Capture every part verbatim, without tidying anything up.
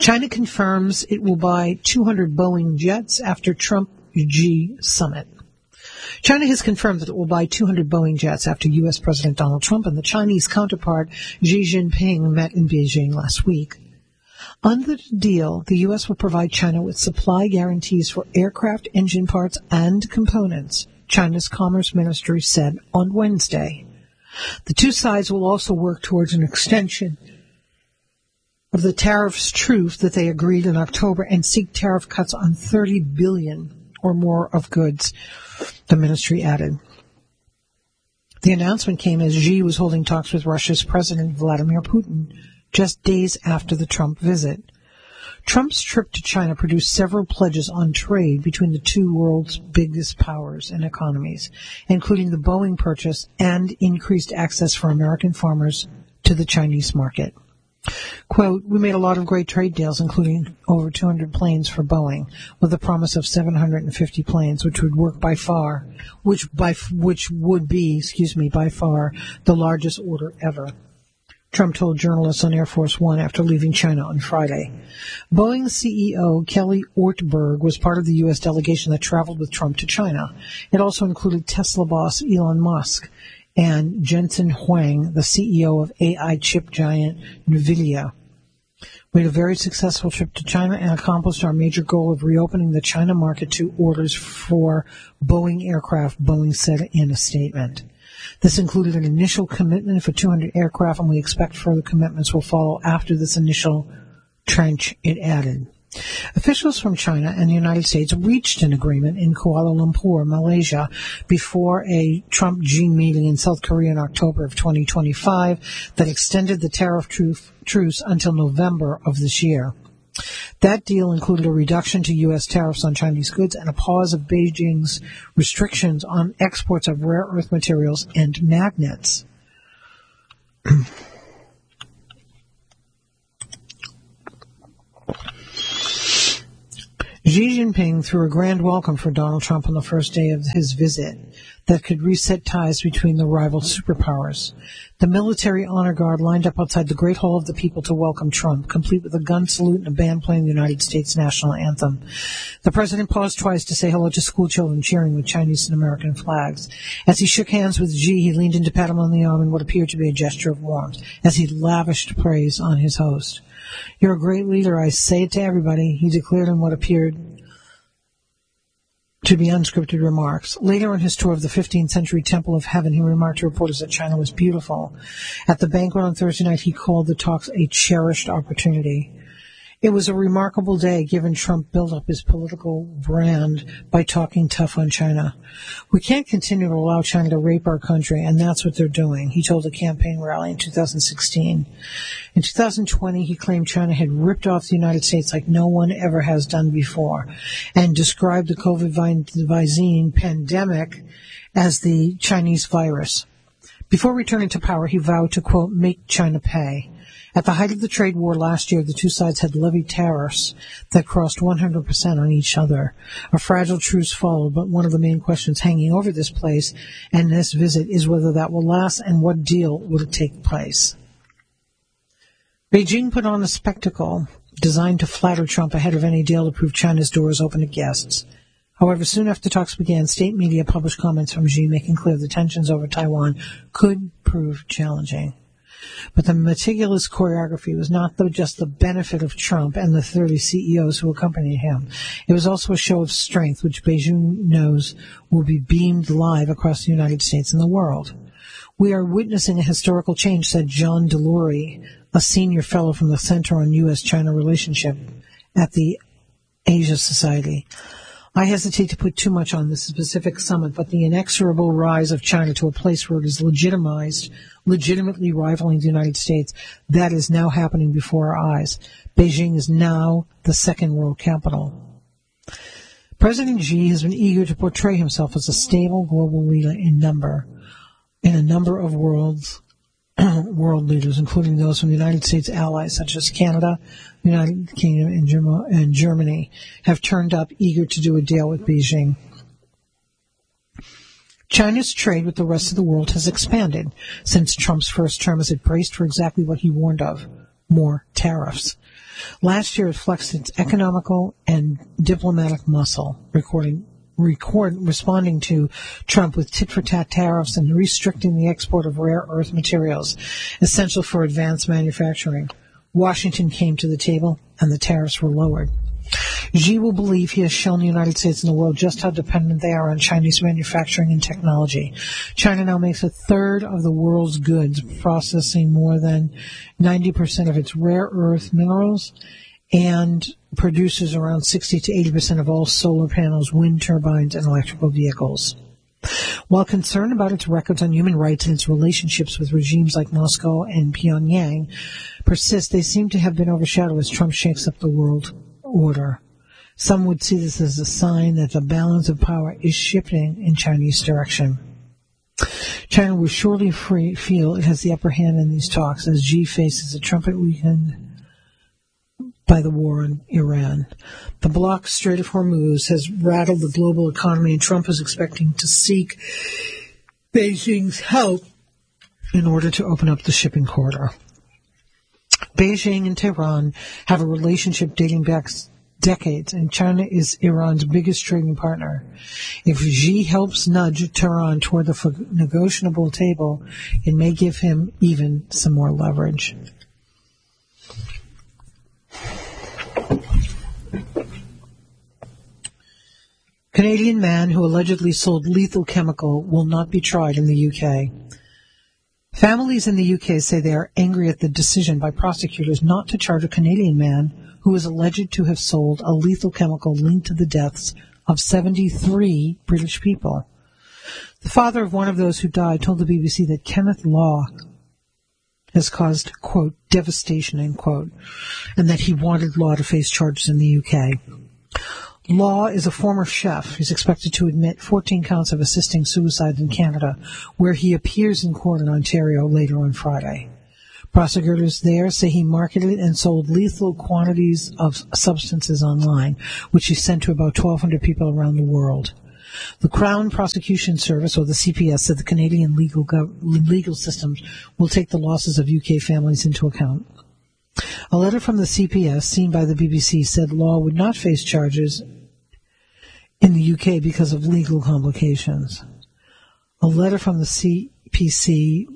China confirms it will buy two hundred Boeing jets after Trump-Xi summit. China has confirmed that it will buy two hundred Boeing jets after U S. President Donald Trump and the Chinese counterpart Xi Jinping met in Beijing last week. Under the deal, the U S will provide China with supply guarantees for aircraft engine parts and components, China's Commerce Ministry said on Wednesday. The two sides will also work towards an extension of the tariffs truce that they agreed in October and seek tariff cuts on thirty billion dollars or more of goods, the ministry added. The announcement came as Xi was holding talks with Russia's President Vladimir Putin just days after the Trump visit. Trump's trip to China produced several pledges on trade between the two world's biggest powers and economies, including the Boeing purchase and increased access for American farmers to the Chinese market. Quote, we made a lot of great trade deals, including over two hundred planes for Boeing, with a promise of seven hundred fifty planes, which would work by far, which by which would be, excuse me, by far the largest order ever. Trump told journalists on Air Force One after leaving China on Friday. Boeing's C E O, Kelly Ortberg, was part of the U S delegation that traveled with Trump to China. It also included Tesla boss Elon Musk and Jensen Huang, the C E O of A I chip giant NVIDIA. We had a very successful trip to China and accomplished our major goal of reopening the China market to orders for Boeing aircraft, Boeing said in a statement. This included an initial commitment for two hundred aircraft, and we expect further commitments will follow after this initial tranche, it added. Officials from China and the United States reached an agreement in Kuala Lumpur, Malaysia, before a Trump-Xi meeting in South Korea in October of twenty twenty-five that extended the tariff truce until November of this year. That deal included a reduction to U S tariffs on Chinese goods and a pause of Beijing's restrictions on exports of rare earth materials and magnets. Xi Jinping threw a grand welcome for Donald Trump on the first day of his visit that could reset ties between the rival superpowers. The military honor guard lined up outside the Great Hall of the People to welcome Trump, complete with a gun salute and a band playing the United States national anthem. The president paused twice to say hello to school children cheering with Chinese and American flags. As he shook hands with Xi, he leaned in to pat him on the arm in what appeared to be a gesture of warmth, as he lavished praise on his host. You're a great leader, I say it to everybody, he declared in what appeared to be unscripted remarks. Later in his tour of the fifteenth century Temple of Heaven, he remarked to reporters that China was beautiful. At the banquet on Thursday night, he called the talks a cherished opportunity. It was a remarkable day, given Trump built up his political brand by talking tough on China. We can't continue to allow China to rape our country, and that's what they're doing, he told a campaign rally in two thousand sixteen. In two thousand twenty, he claimed China had ripped off the United States like no one ever has done before, and described the COVID nineteen pandemic as the Chinese virus. Before returning to power, he vowed to, quote, make China pay. At the height of the trade war last year, the two sides had levied tariffs that crossed one hundred percent on each other. A fragile truce followed, but one of the main questions hanging over this place and this visit is whether that will last and what deal will take place. Beijing put on a spectacle designed to flatter Trump ahead of any deal to prove China's doors open to guests. However, soon after talks began, state media published comments from Xi making clear the tensions over Taiwan could prove challenging. But the meticulous choreography was not the, just the benefit of Trump and the thirty C E Os who accompanied him. It was also a show of strength, which Beijing knows will be beamed live across the United States and the world. We are witnessing a historical change, said John Delury, a senior fellow from the Center on U S China Relationship at the Asia Society. I hesitate to put too much on this specific summit, but the inexorable rise of China to a place where it is legitimized, legitimately rivaling the United States, that is now happening before our eyes. Beijing is now the second world capital. President Xi has been eager to portray himself as a stable global leader in number, in a number of worlds, world leaders, including those from the United States allies such as Canada, the United Kingdom, and, Germ- and Germany, have turned up eager to do a deal with Beijing. China's trade with the rest of the world has expanded since Trump's first term as it braced for exactly what he warned of, more tariffs. tariffs. Last year, it flexed its economical and diplomatic muscle, recording, record, responding to Trump with tit-for-tat tariffs and restricting the export of rare earth materials essential for advanced manufacturing. Washington came to the table, and the tariffs were lowered. Xi will believe he has shown the United States and the world just how dependent they are on Chinese manufacturing and technology. China now makes a third of the world's goods, processing more than ninety percent of its rare earth minerals, and produces around sixty to eighty percent of all solar panels, wind turbines, and electrical vehicles. While concern about its records on human rights and its relationships with regimes like Moscow and Pyongyang persist, they seem to have been overshadowed as Trump shakes up the world order. Some would see this as a sign that the balance of power is shifting in Chinese direction. China will surely free, feel it has the upper hand in these talks as Xi faces a trumpet weakened by the war in Iran. The bloc Strait of Hormuz has rattled the global economy, and Trump is expecting to seek Beijing's help in order to open up the shipping corridor. Beijing and Tehran have a relationship dating back decades, and China is Iran's biggest trading partner. If Xi helps nudge Tehran toward the negotiable table, it may give him even some more leverage. Canadian man who allegedly sold lethal chemical will not be tried in the U K. Families in the U K say they are angry at the decision by prosecutors not to charge a Canadian man who is alleged to have sold a lethal chemical linked to the deaths of seventy-three British people. The father of one of those who died told the B B C that Kenneth Law has caused, quote, devastation, end quote, and that he wanted Law to face charges in the U K. Law is a former chef. He's expected to admit fourteen counts of assisting suicide in Canada, where he appears in court in Ontario later on Friday. Prosecutors there say he marketed and sold lethal quantities of substances online, which he sent to about twelve hundred people around the world. The Crown Prosecution Service, or the C P S, said the Canadian legal gov- legal systems will take the losses of U K families into account. A letter from the C P S, seen by the B B C, said Law would not face charges in the U K because of legal complications. A letter from the C P C,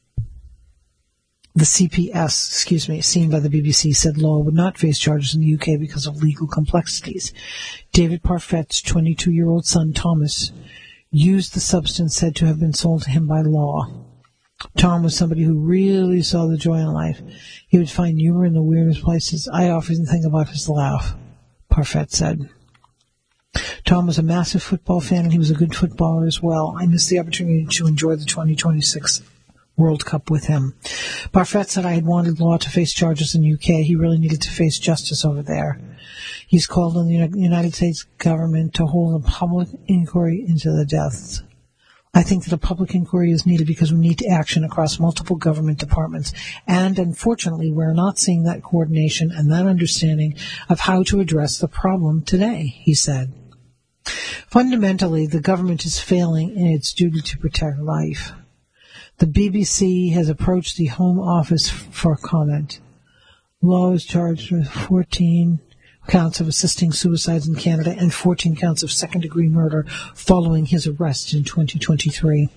the C P S, excuse me, seen by the B B C, said Law would not face charges in the U K because of legal complexities. David Parfet's twenty-two-year-old son, Thomas, used the substance said to have been sold to him by Law. Tom was somebody who really saw the joy in life. He would find humor in the weirdest places. I often think about his laugh, Parfet said. Tom was a massive football fan, and he was a good footballer as well. I missed the opportunity to enjoy the twenty twenty-six World Cup with him. Parfet said I had wanted Law to face charges in the U K. He really needed to face justice over there. He's called on the United States government to hold a public inquiry into the deaths. I think that a public inquiry is needed because we need action across multiple government departments, and unfortunately we're not seeing that coordination and that understanding of how to address the problem today, he said. Fundamentally, the government is failing in its duty to protect life. The B B C has approached the Home Office for comment. Law is charged with fourteen counts of assisting suicides in Canada and fourteen counts of second-degree murder following his arrest in twenty twenty-three.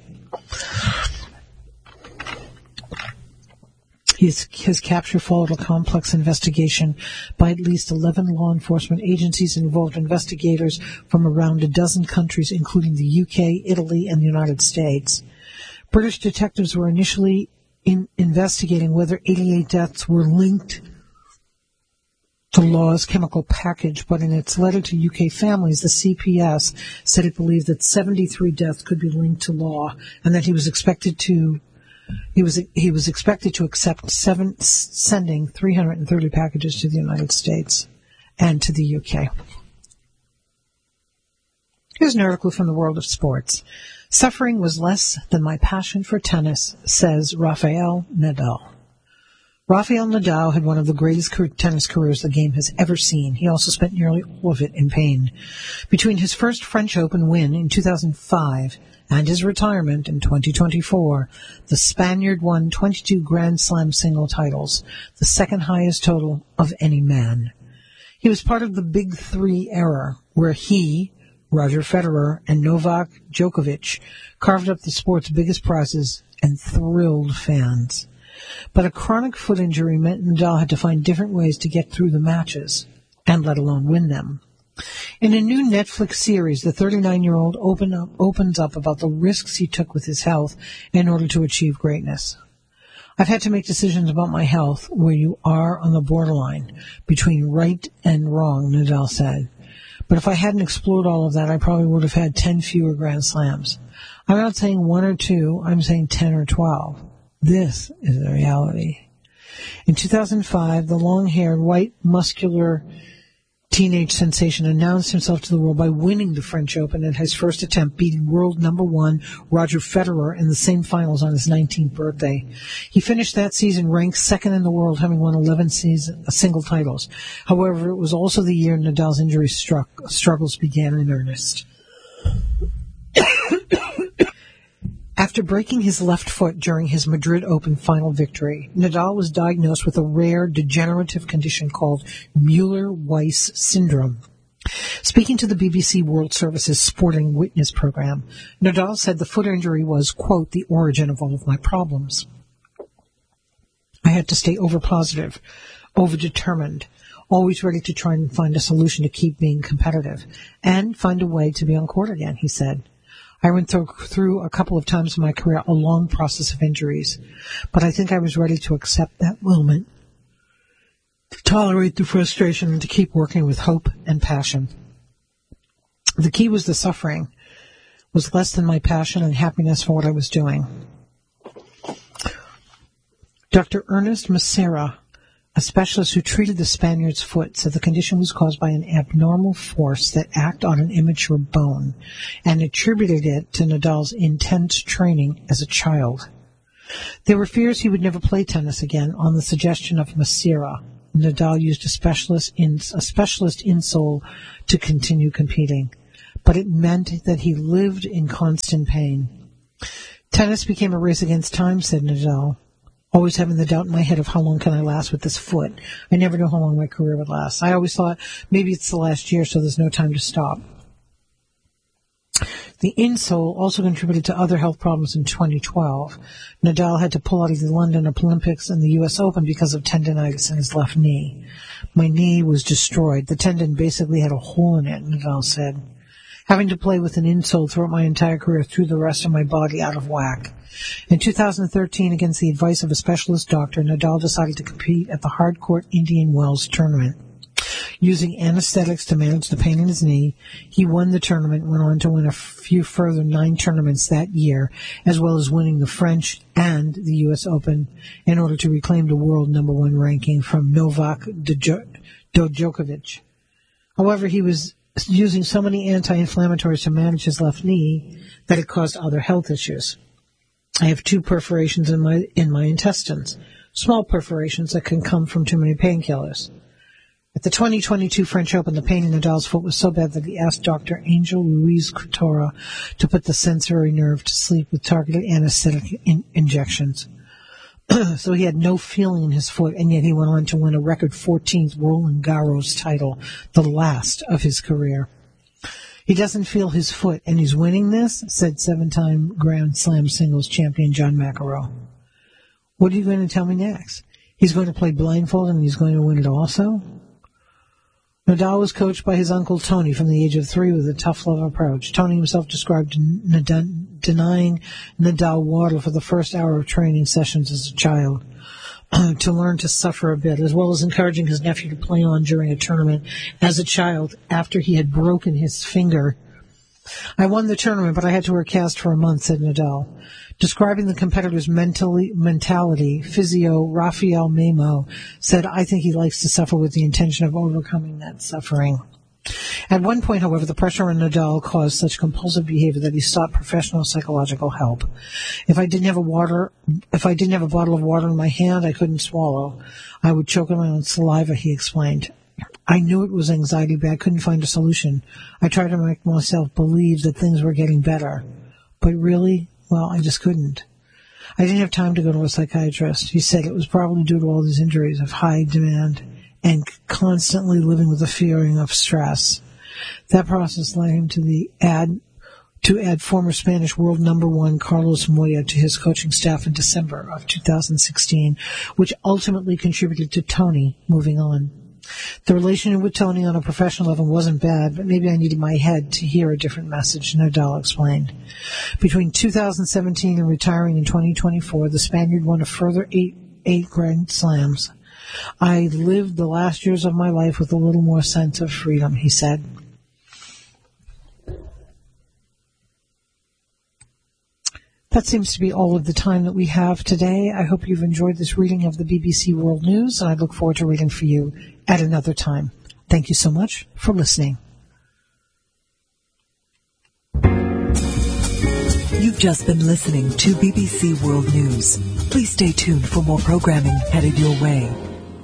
His, his capture followed a complex investigation by at least eleven law enforcement agencies and involved investigators from around a dozen countries, including the U K, Italy, and the United States. British detectives were initially in investigating whether eighty-eight deaths were linked to Law's chemical package, but in its letter to U K families, the C P S said it believed that seventy-three deaths could be linked to Law, and that he was expected to he was he was expected to accept seven, sending three hundred thirty packages to the United States and to the U K. Here's an article from the world of sports. Suffering was less than my passion for tennis, says Rafael Nadal. Rafael Nadal had one of the greatest tennis careers the game has ever seen. He also spent nearly all of it in pain. Between his first French Open win in two thousand five and his retirement in twenty twenty-four, the Spaniard won twenty-two Grand Slam single titles, the second highest total of any man. He was part of the Big Three era, where he, Roger Federer, and Novak Djokovic carved up the sport's biggest prizes and thrilled fans. But a chronic foot injury meant Nadal had to find different ways to get through the matches, and let alone win them. In a new Netflix series, the thirty-nine-year-old open up, opens up about the risks he took with his health in order to achieve greatness. I've had to make decisions about my health where you are on the borderline between right and wrong, Nadal said. But if I hadn't explored all of that, I probably would have had ten fewer Grand Slams. I'm not saying one or two, I'm saying ten or twelve. This is the reality. In two thousand five, the long-haired, white, muscular teenage sensation announced himself to the world by winning the French Open at his first attempt, beating world number one Roger Federer in the same finals on his nineteenth birthday. He finished that season ranked second in the world, having won eleven season, uh, single titles. However, it was also the year Nadal's injury struck, struggles began in earnest. After breaking his left foot during his Madrid Open final victory, Nadal was diagnosed with a rare degenerative condition called Mueller-Weiss syndrome. Speaking to the B B C World Service's Sporting Witness program, Nadal said the foot injury was, quote, the origin of all of my problems. I had to stay over-positive, over-determined, always ready to try and find a solution to keep being competitive, and find a way to be on court again, he said. I went through, through a couple of times in my career a long process of injuries, but I think I was ready to accept that moment, to tolerate the frustration, and to keep working with hope and passion. The key was the suffering was less than my passion and happiness for what I was doing. Doctor Ernest Macera, a specialist who treated the Spaniard's foot, said the condition was caused by an abnormal force that acted on an immature bone and attributed it to Nadal's intense training as a child. There were fears he would never play tennis again. On the suggestion of Macera, Nadal used a specialist, in, a specialist insole to continue competing, but it meant that he lived in constant pain. Tennis became a race against time, said Nadal. Always having the doubt in my head of how long can I last with this foot. I never knew how long my career would last. I always thought maybe it's the last year, so there's no time to stop. The insole also contributed to other health problems in twenty twelve. Nadal had to pull out of the London Olympics and the U S Open because of tendonitis in his left knee. My knee was destroyed. The tendon basically had a hole in it, Nadal said. Having to play with an insole throughout my entire career threw the rest of my body out of whack. In two thousand thirteen, against the advice of a specialist doctor, Nadal decided to compete at the Hardcourt Indian Wells tournament. Using anesthetics to manage the pain in his knee, he won the tournament and went on to win a few further nine tournaments that year, as well as winning the French and the U S Open in order to reclaim the world number one ranking from Novak Djokovic. However, he was using so many anti-inflammatories to manage his left knee that it caused other health issues. I have two perforations in my in my intestines, small perforations that can come from too many painkillers. At the twenty twenty-two French Open, the pain in Nadal's foot was so bad that he asked Doctor Angel Ruiz Coutura to put the sensory nerve to sleep with targeted anesthetic in- injections. So he had no feeling in his foot, and yet he went on to win a record fourteenth Roland Garros title, the last of his career. He doesn't feel his foot, and he's winning this, said seven-time Grand Slam singles champion John McEnroe. What are you going to tell me next? He's going to play blindfold and he's going to win it also? Nadal was coached by his uncle Tony from the age of three with a tough love approach. Tony himself described Nad- denying Nadal water for the first hour of training sessions as a child to learn to suffer a bit, as well as encouraging his nephew to play on during a tournament as a child after he had broken his finger. I won the tournament, but I had to wear a cast for a month, said Nadal. Describing the competitor's mentally, mentality, physio Rafael Memo said, I think he likes to suffer with the intention of overcoming that suffering. At one point, however, the pressure on Nadal caused such compulsive behavior that he sought professional psychological help. If I didn't have a water, if I didn't have a bottle of water in my hand, I couldn't swallow. I would choke on my own saliva, he explained. I knew it was anxiety, but I couldn't find a solution. I tried to make myself believe that things were getting better. But really, well, I just couldn't. I didn't have time to go to a psychiatrist. He said it was probably due to all these injuries of high demand and constantly living with the fearing of stress. That process led him to the add to add former Spanish world number one Carlos Moya to his coaching staff in December of two thousand sixteen, which ultimately contributed to Tony moving on. The relationship with Tony on a professional level wasn't bad, but maybe I needed my head to hear a different message, Nadal explained. Between two thousand seventeen and retiring in twenty twenty-four, the Spaniard won a further eight, eight Grand Slams. I lived the last years of my life with a little more sense of freedom, he said. That seems to be all of the time that we have today. I hope you've enjoyed this reading of the B B C World News, and I look forward to reading for you at another time. Thank you so much for listening. You've just been listening to B B C World News. Please stay tuned for more programming headed your way.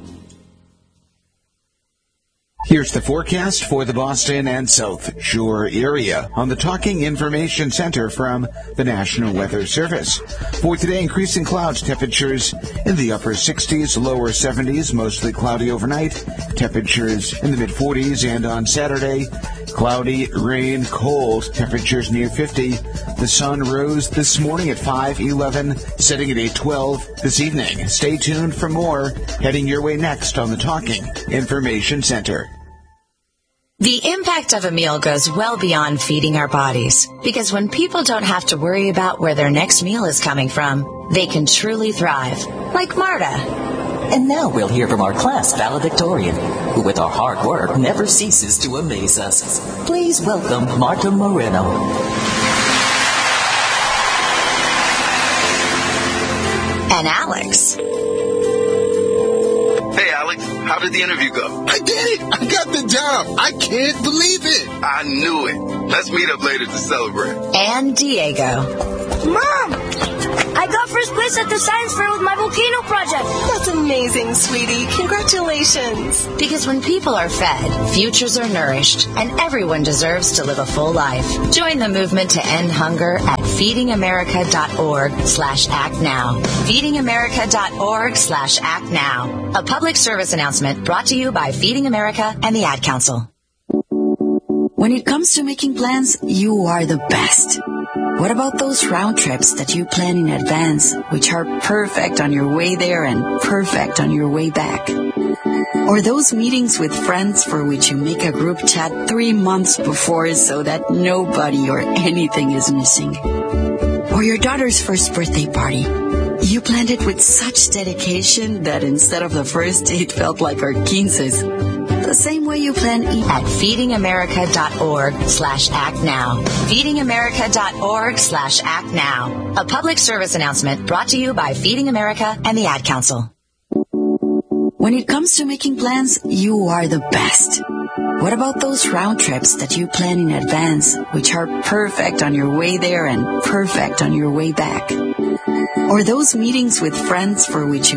Here's the forecast for the Boston and South Shore area on the Talking Information Center from the National Weather Service. For today, increasing clouds, temperatures in the upper sixties, lower seventies, mostly cloudy overnight, temperatures in the mid-forties, and on Saturday, cloudy, rain, cold, temperatures near fifty. The sun rose this morning at five eleven, setting at eight twelve this evening. Stay tuned for more heading your way next on the Talking Information Center. The impact of a meal goes well beyond feeding our bodies, because when people don't have to worry about where their next meal is coming from, they can truly thrive, like Marta. And now we'll hear from our class valedictorian, who with our hard work never ceases to amaze us. Please welcome Marta Moreno. And Alex. Hey, Alex, how did the interview go? I did it! I got the job! I can't believe it! I knew it. Let's meet up later to celebrate. And Diego. Mom! I got first place at the science fair with my volcano project. That's amazing, sweetie. Congratulations. Because when people are fed, futures are nourished, and everyone deserves to live a full life. Join the movement to end hunger at feedingamerica.org slash act now. feedingamerica.org slash act now. A public service announcement brought to you by Feeding America and the Ad Council. When it comes to making plans, you are the best. What about those round trips that you plan in advance, which are perfect on your way there and perfect on your way back? Or those meetings with friends for which you make a group chat three months before so that nobody or anything is missing? Or your daughter's first birthday party. You planned it with such dedication that instead of the first date felt like our quinces. The same way you plan e- at feedingamerica.org slash act now. feedingamerica.org slash act now. A public service announcement brought to you by Feeding America and the Ad Council. When it comes to making plans, you are the best. What about those round trips that you plan in advance, which are perfect on your way there and perfect on your way back? Or those meetings with friends for which you